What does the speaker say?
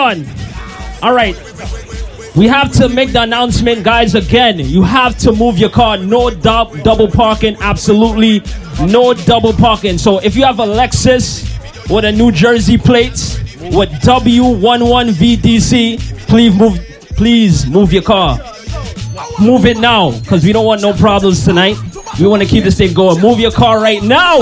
on. All right. We have to make the announcement, guys, again. You have to move your car. No double parking. Absolutely no double parking. So if you have a Lexus with a New Jersey plates with W11VDC, please move your car. Move it now, because we don't want no problems tonight. We want to keep this thing going. Move your car right now.